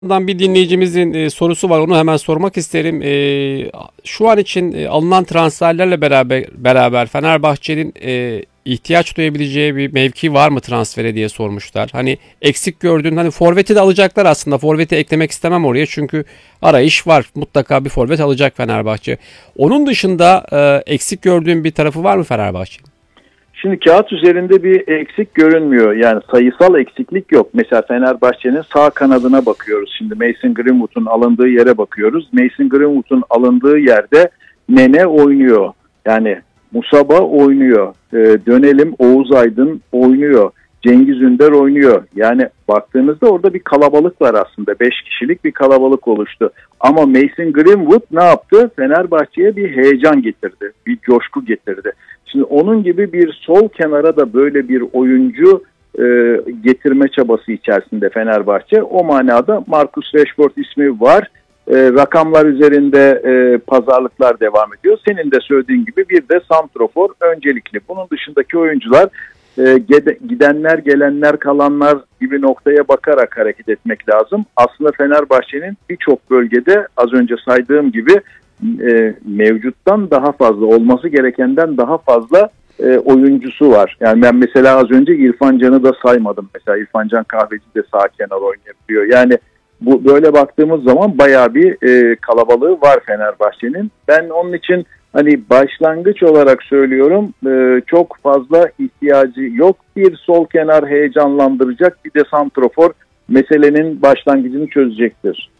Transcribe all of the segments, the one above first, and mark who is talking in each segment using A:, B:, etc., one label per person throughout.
A: Bir dinleyicimizin sorusu var. Onu hemen sormak isterim. Şu an için alınan transferlerle beraber Fenerbahçe'nin ihtiyaç duyabileceği bir mevki var mı transfere diye sormuşlar. Hani eksik gördüğün, hani forveti de alacaklar aslında. Forveti eklemek istemem oraya çünkü arayış var. Mutlaka bir forvet alacak Fenerbahçe. Onun dışında eksik gördüğün bir tarafı var mı Fenerbahçe'nin?
B: Şimdi kağıt üzerinde bir eksik görünmüyor. Yani sayısal eksiklik yok. Mesela Fenerbahçe'nin sağ kanadına bakıyoruz. Şimdi Mason Greenwood'un alındığı yere bakıyoruz. Mason Greenwood'un alındığı yerde Nene oynuyor. Yani Musaba oynuyor. Dönelim Oğuz Aydın oynuyor. Cengiz Ünder oynuyor. Yani baktığınızda orada bir kalabalık var aslında. 5 kişilik bir kalabalık oluştu. Ama Mason Greenwood ne yaptı? Fenerbahçe'ye bir heyecan getirdi. Bir coşku getirdi. Şimdi onun gibi bir sol kenara da böyle bir oyuncu getirme çabası içerisinde Fenerbahçe. O manada Marcus Rashford ismi var. Rakamlar üzerinde pazarlıklar devam ediyor. Senin de söylediğin gibi bir de santrofor öncelikli. Bunun dışındaki oyuncular gidenler, gelenler, kalanlar gibi noktaya bakarak hareket etmek lazım. Aslında Fenerbahçe'nin birçok bölgede az önce saydığım gibi mevcuttan daha fazla, olması gerekenden daha fazla oyuncusu var. Yani ben mesela az önce İrfan Can'ı da saymadım. Mesela İrfan Can Kahveci de sağ kenar oynayabiliyor. Yani bu böyle baktığımız zaman bayağı bir kalabalığı var Fenerbahçe'nin. Ben onun için hani başlangıç olarak söylüyorum, çok fazla ihtiyacı yok. Bir sol kenar heyecanlandıracak, bir de santrofor meselenin başlangıcını çözecektir.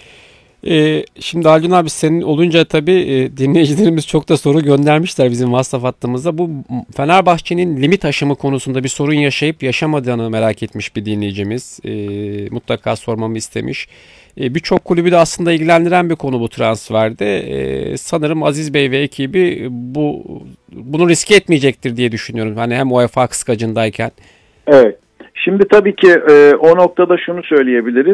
A: Şimdi Haldun abi senin olunca tabii dinleyicilerimiz çok da soru göndermişler bizim WhatsApp hattımızda. Bu Fenerbahçe'nin limit aşımı konusunda bir sorun yaşayıp yaşamadığını merak etmiş bir dinleyicimiz. Mutlaka sormamı istemiş. Birçok kulübü de aslında ilgilendiren bir konu bu transferde. Sanırım Aziz Bey ve ekibi bunu riske etmeyecektir diye düşünüyorum. Hani hem UEFA kıskacındayken.
B: Evet. Şimdi tabii ki o noktada şunu söyleyebiliriz.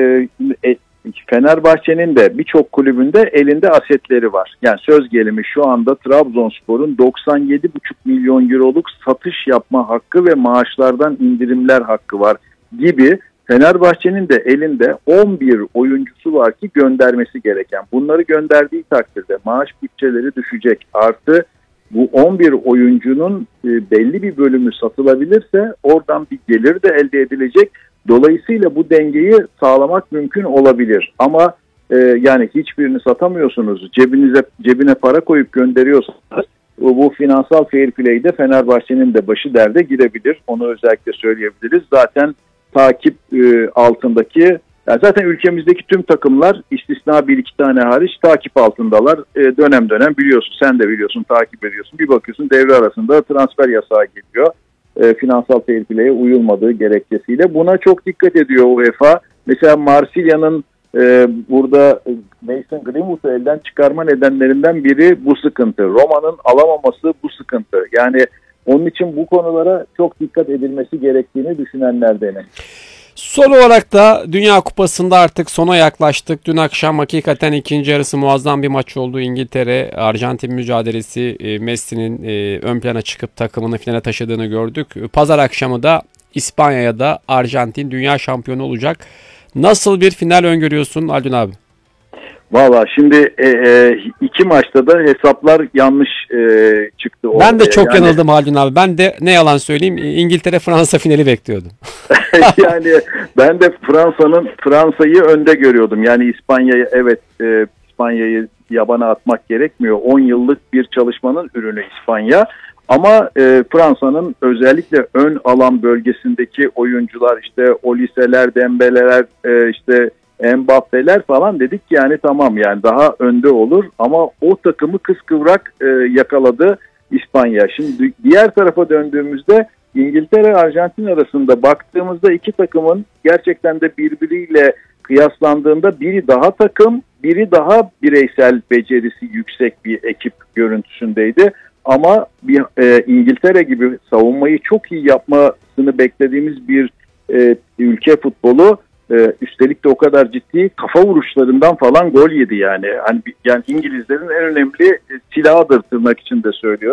B: Fenerbahçe'nin de birçok kulübünde elinde asetleri var. Yani söz gelimi şu anda Trabzonspor'un 97,5 milyon euroluk satış yapma hakkı ve maaşlardan indirimler hakkı var gibi. Fenerbahçe'nin de elinde 11 oyuncusu var ki göndermesi gereken. Bunları gönderdiği takdirde maaş bütçeleri düşecek. Artı bu 11 oyuncunun belli bir bölümü satılabilirse oradan bir gelir de elde edilecek. Dolayısıyla bu dengeyi sağlamak mümkün olabilir. Ama yani hiçbirini satamıyorsunuz. Cebine para koyup gönderiyorsanız bu finansal fair play'de Fenerbahçe'nin de başı derde girebilir. Onu özellikle söyleyebiliriz. Zaten takip altındaki, yani zaten ülkemizdeki tüm takımlar istisna bir iki tane hariç takip altındalar. Dönem dönem biliyorsun, sen de biliyorsun, takip ediyorsun. Bir bakıyorsun devre arasında transfer yasağı geliyor. Finansal fair play'e uyulmadığı gerekçesiyle. Buna çok dikkat ediyor UEFA. Mesela Marsilya'nın burada Mason Greenwood'u elden çıkarma nedenlerinden biri bu sıkıntı. Roma'nın alamaması bu sıkıntı. Yani onun için bu konulara çok dikkat edilmesi gerektiğini düşünenlerdenim.
A: Son olarak da Dünya Kupası'nda artık sona yaklaştık. Dün akşam hakikaten ikinci yarısı muazzam bir maç oldu. İngiltere-Arjantin mücadelesi, Messi'nin ön plana çıkıp takımını finale taşıdığını gördük. Pazar akşamı da İspanya'ya da Arjantin dünya şampiyonu olacak. Nasıl bir final öngörüyorsun Haldun abi?
B: Valla şimdi iki maçta da hesaplar yanlış çıktı ortaya.
A: Ben de çok yanıldım Haldun abi. Ben de ne yalan söyleyeyim İngiltere-Fransa finali bekliyordum.
B: Yani ben de Fransa'yı önde görüyordum. Yani İspanya'yı, evet, İspanya'yı yabana atmak gerekmiyor. 10 yıllık bir çalışmanın ürünü İspanya. Ama Fransa'nın özellikle ön alan bölgesindeki oyuncular, işte Olise'ler, Dembele'ler, işte Mbappe'ler falan, dedik yani tamam, yani daha önde olur, ama o takımı kıskıvrak yakaladı İspanya. Şimdi diğer tarafa döndüğümüzde İngiltere Arjantin arasında baktığımızda iki takımın gerçekten de birbiriyle kıyaslandığında biri daha takım, biri daha bireysel becerisi yüksek bir ekip görüntüsündeydi. Ama İngiltere gibi savunmayı çok iyi yapmasını beklediğimiz bir ülke futbolu, üstelik de o kadar ciddi kafa vuruşlarından falan gol yedi yani. Yani İngilizlerin en önemli silahıdır, tırnak içinde söylüyorum.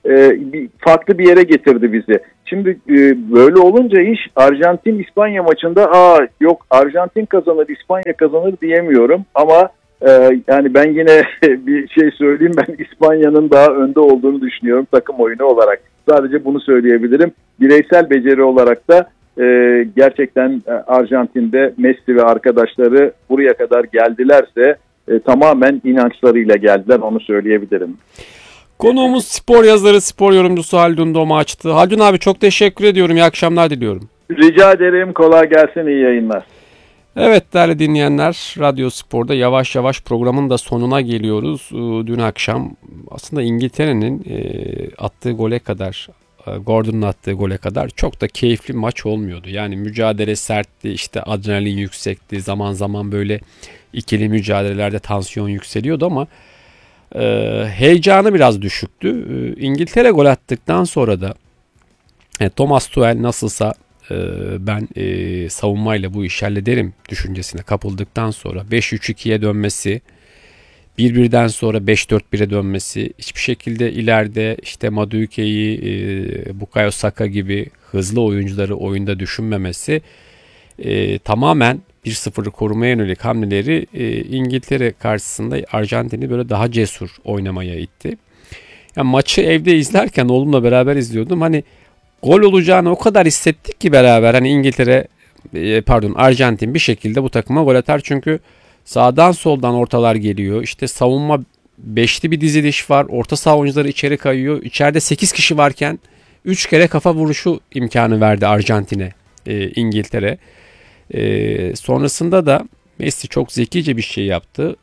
B: farklı bir yere getirdi bizi. Şimdi böyle olunca iş Arjantin-İspanya maçında yok Arjantin kazanır, İspanya kazanır diyemiyorum ama yani ben yine bir şey söyleyeyim, ben İspanya'nın daha önde olduğunu düşünüyorum takım oyunu olarak. Sadece bunu söyleyebilirim. Bireysel beceri olarak da gerçekten Arjantin'de Messi ve arkadaşları buraya kadar geldilerse tamamen inançlarıyla geldiler, onu söyleyebilirim.
A: Konuğumuz spor yazarı, spor yorumcusu Haldun Domaç'tı. Haldun abi çok teşekkür ediyorum. İyi akşamlar diliyorum.
B: Rica ederim. Kolay gelsin. İyi yayınlar.
A: Evet değerli dinleyenler, Radyo Spor'da yavaş yavaş programın da sonuna geliyoruz. Dün akşam aslında İngiltere'nin attığı gole kadar, Gordon'un attığı gole kadar çok da keyifli maç olmuyordu. Yani mücadele sertti, işte adrenalin yüksekti. Zaman zaman böyle ikili mücadelelerde tansiyon yükseliyordu ama heyecanı biraz düşüktü. İngiltere gol attıktan sonra da Thomas Tuchel nasılsa ben savunmayla bu işi hallederim düşüncesine kapıldıktan sonra 5-3-2'ye dönmesi, 1-1'den sonra 5-4-1'e dönmesi, hiçbir şekilde ileride işte Madueke'yi, Bukayo Saka gibi hızlı oyuncuları oyunda düşünmemesi, tamamen 1-0'ı korumaya yönelik hamleleri İngiltere karşısında Arjantin'i böyle daha cesur oynamaya itti. Yani maçı evde izlerken oğlumla beraber izliyordum. Hani gol olacağını o kadar hissettik ki beraber. Hani Arjantin bir şekilde bu takıma gol atar. Çünkü sağdan soldan ortalar geliyor. İşte savunma beşli bir diziliş var. Orta saha oyuncuları içeri kayıyor. İçeride 8 kişi varken 3 kere kafa vuruşu imkanı verdi Arjantin'e İngiltere. Sonrasında da Messi çok zekice bir şey yaptı.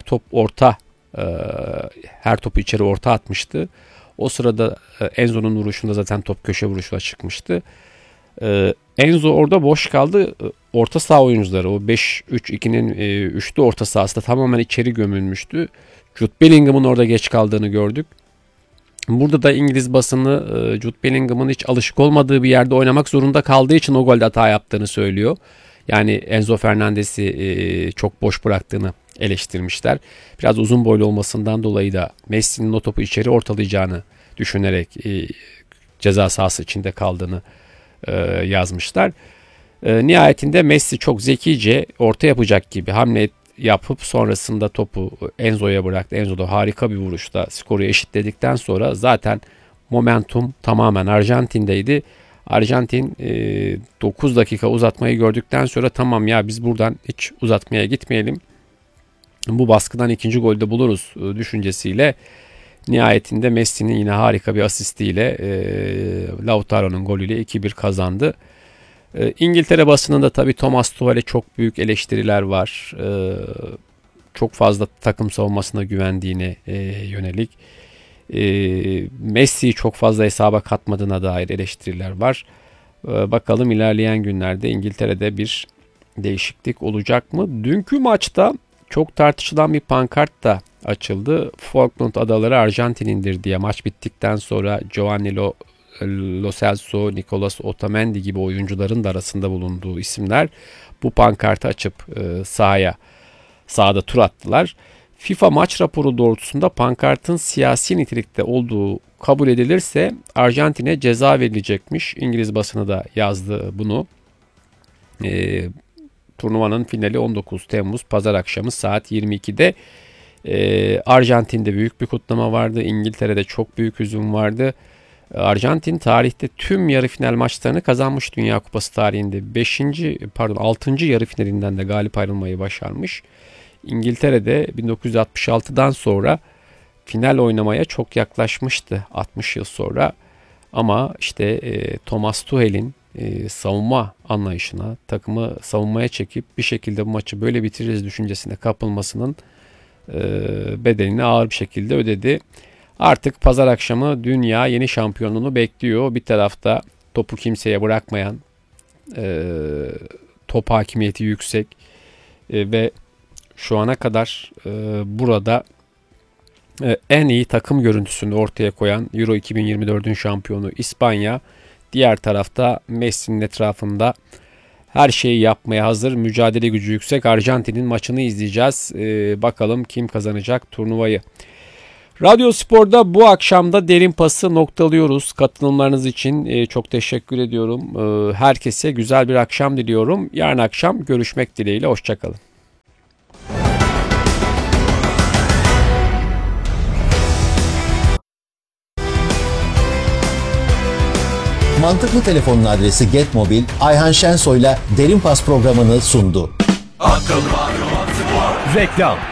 A: Her topu içeri orta atmıştı. O sırada Enzo'nun vuruşunda zaten top köşe vuruşuna çıkmıştı. Enzo orada boş kaldı. Orta saha oyuncuları o 5-3-2'nin üçlü orta sahası da tamamen içeri gömülmüştü. Jude Bellingham'ın orada geç kaldığını gördük. Burada da İngiliz basını Jude Bellingham'ın hiç alışık olmadığı bir yerde oynamak zorunda kaldığı için o golde hata yaptığını söylüyor. Yani Enzo Fernandez'i çok boş bıraktığını eleştirmişler. Biraz uzun boylu olmasından dolayı da Messi'nin o topu içeri ortalayacağını düşünerek ceza sahası içinde kaldığını yazmışlar. Nihayetinde Messi çok zekice orta yapacak gibi hamle yapıp sonrasında topu Enzo'ya bıraktı. Enzo da harika bir vuruşla skoru eşitledikten sonra zaten momentum tamamen Arjantin'deydi. Arjantin 9 dakika uzatmayı gördükten sonra tamam ya biz buradan hiç uzatmaya gitmeyelim. Bu baskıdan ikinci golde buluruz düşüncesiyle nihayetinde Messi'nin yine harika bir asistiyle Lautaro'nun golüyle 2-1 kazandı. İngiltere basınında tabii Thomas Tuchel'e çok büyük eleştiriler var. Çok fazla takım savunmasına güvendiğine yönelik. Messi'yi çok fazla hesaba katmadığına dair eleştiriler var. Bakalım ilerleyen günlerde İngiltere'de bir değişiklik olacak mı? Dünkü maçta çok tartışılan bir pankart da açıldı. Falkland Adaları Arjantin'indir diye maç bittikten sonra Giovanni Lo Celso, Nicolas Otamendi gibi oyuncuların da arasında bulunduğu isimler bu pankartı açıp sahada tur attılar. FIFA maç raporu doğrultusunda pankartın siyasi nitelikte olduğu kabul edilirse Arjantin'e ceza verilecekmiş. İngiliz basını da yazdı bunu. Turnuvanın finali 19 Temmuz Pazar akşamı saat 22'de. Arjantin'de büyük bir kutlama vardı. İngiltere'de çok büyük hüzün vardı. Arjantin tarihte tüm yarı final maçlarını kazanmış Dünya Kupası tarihinde. 6. yarı finalinden de galip ayrılmayı başarmış. İngiltere'de 1966'dan sonra final oynamaya çok yaklaşmıştı 60 yıl sonra. Ama işte Thomas Tuchel'in savunma anlayışına, takımı savunmaya çekip bir şekilde bu maçı böyle bitiririz düşüncesine kapılmasının bedelini ağır bir şekilde ödedi. Artık pazar akşamı dünya yeni şampiyonluğunu bekliyor. Bir tarafta topu kimseye bırakmayan, top hakimiyeti yüksek ve şu ana kadar burada en iyi takım görüntüsünü ortaya koyan Euro 2024'ün şampiyonu İspanya. Diğer tarafta Messi'nin etrafında her şeyi yapmaya hazır, mücadele gücü yüksek Arjantin'in maçını izleyeceğiz. Bakalım kim kazanacak turnuvayı. Radyo Spor'da bu akşam da derin pası noktalıyoruz. Katılımlarınız için çok teşekkür ediyorum. Herkese güzel bir akşam diliyorum. Yarın akşam görüşmek dileğiyle. Hoşçakalın.
C: Mantıklı Telefon'un adresi Getmobil, Ayhan Şensoy'la Derin Pas programını sundu.
D: Akıl var, mantık var. Reklam.